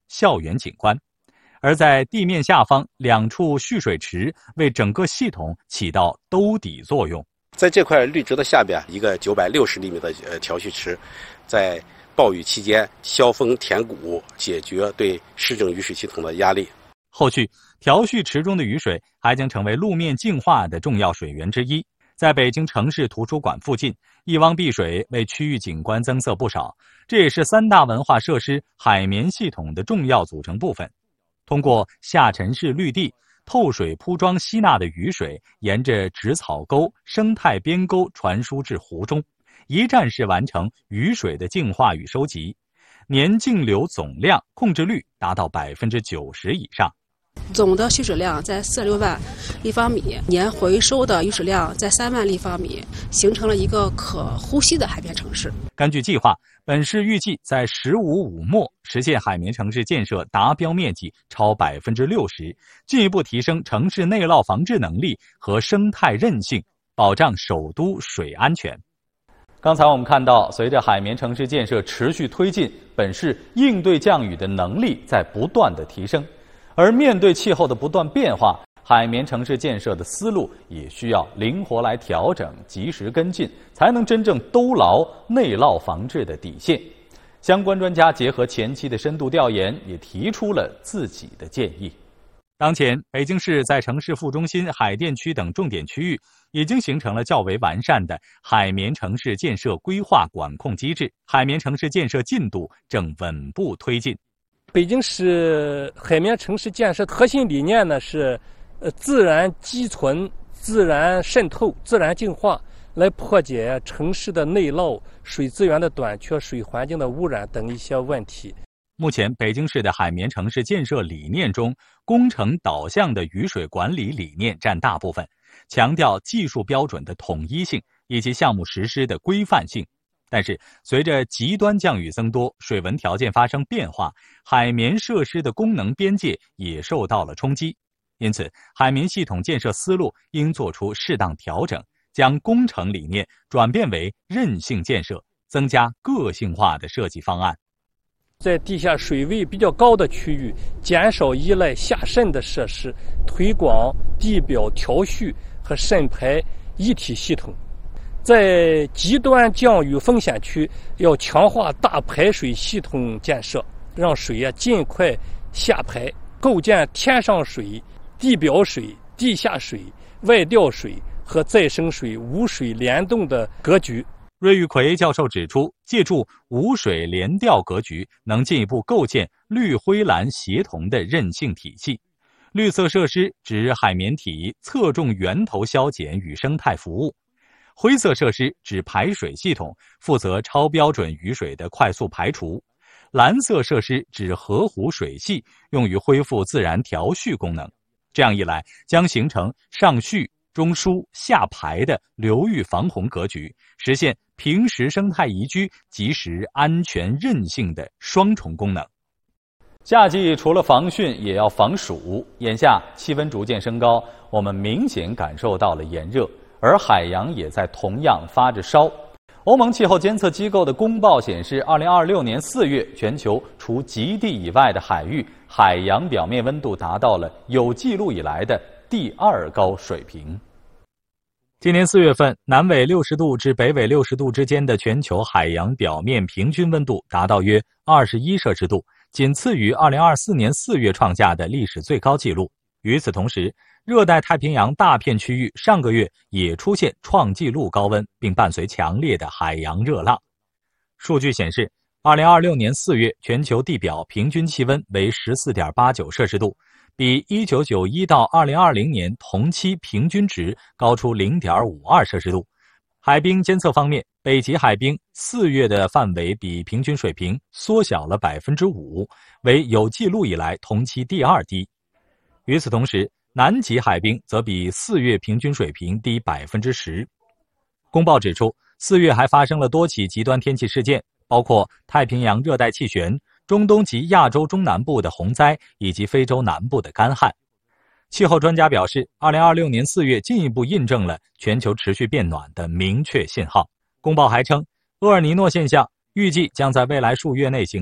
校园景观。而在地面下方2处蓄水池为整个系统起到兜底作用。 在这块绿植的下边，一个960厘米的调蓄池，在暴雨期间消峰填谷，解决对市政雨水系统的压力。 后续调蓄池中的雨水还将成为路面净化的重要水源之一。在北京城市图书馆附近，一汪碧水为区域景观增色不少，这也是3大文化设施海绵系统的重要组成部分。通过下沉式绿地、透水铺装吸纳的雨水，沿着植草沟、生态边沟传输至湖中，一站式完成雨水的净化与收集，年净流总量控制率达到90%以上。 总的蓄水量在46万立方米，年回收的雨水量在3万立方米，形成了一个可呼吸的海绵城市。 根据计划，本市预计在“15五”末实现海绵城市建设达标面积超60%，进一步提升城市内涝防治能力和生态韧性，保障首都水安全。刚才我们看到，随着海绵城市建设持续推进，本市应对降雨的能力在不断的提升。而面对气候的不断变化，海绵城市建设的思路也需要灵活来调整，及时跟进，才能真正兜牢内涝防治的底线。相关专家结合前期的深度调研，也提出了自己的建议。当前，北京市在城市副中心、海淀区等重点区域已经形成了较为完善的海绵城市建设规划管控机制，海绵城市建设进度正稳步推进。 北京市海绵城市建设核心理念呢是，自然积存、自然渗透、自然净化，来破解城市的内涝、水资源的短缺、水环境的污染等一些问题。 目前，北京市的海绵城市建设理念中，工程导向的雨水管理理念占大部分，强调技术标准的统一性以及项目实施的规范性。但是，随着极端降雨增多，水文条件发生变化，海绵设施的功能边界也受到了冲击。因此，海绵系统建设思路应做出适当调整，将工程理念转变为韧性建设，增加个性化的设计方案。 在地下水位比较高的区域，减少依赖下渗的设施，推广地表调蓄和渗排一体系统。在极端降雨风险区，要强化大排水系统建设，让水尽快下排，构建天上水、地表水、地下水、外调水和再生水无水联动的格局。 芮玉奎教授指出，借助无水联调格局，能进一步构建绿灰蓝协同的韧性体系。绿色设施指海绵体侧重源头消减与生态服务，灰色设施指排水系统，负责超标准雨水的快速排除，蓝色设施指河湖水系，用于恢复自然调蓄功能。这样一来，将形成上蓄、中输、下排的流域防洪格局，实现平时生态宜居、及时安全韧性的双重功能。夏季除了防汛，也要防暑。眼下气温逐渐升高，我们明显感受到了炎热，而海洋也在同样发着烧。欧盟气候监测机构的公报显示，2026年4月，全球除极地以外的海域海洋表面温度达到了有记录以来的第2高水平。今年4月份，南纬60度至北纬60度之间的全球海洋表面平均温度达到约21摄氏度，仅次于2024年4月创下的历史最高纪录。与此同时，热带太平洋大片区域上个月也出现创纪录高温，并伴随强烈的海洋热浪。数据显示，2026年4月全球地表平均气温为 14.89 摄氏度，比1991到2020年同期平均值高出 0.52 摄氏度。海冰监测方面，北极海冰4月的范围比平均水平缩小了 5%， 为有记录以来同期第2低。与此同时，南极海冰则比4月平均水平低 10%。 公报指出，4月还发生了多起极端天气事件，包括太平洋热带气旋、中东及亚洲中南部的洪灾以及非洲南部的干旱。气候专家表示，2026年4月进一步印证了全球持续变暖的明确信号。公报还称，厄尔尼诺现象预计将在未来数月内形成，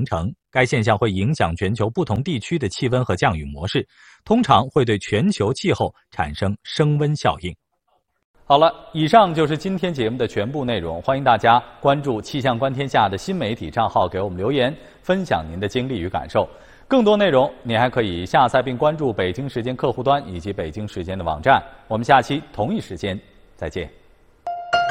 该现象会影响全球不同地区的气温和降雨模式，通常会对全球气候产生升温效应。好了，以上就是今天节目的全部内容。欢迎大家关注气象观天下的新媒体账号，给我们留言，分享您的经历与感受。更多内容，您还可以下载并关注北京时间客户端以及北京时间的网站。我们下期同一时间再见。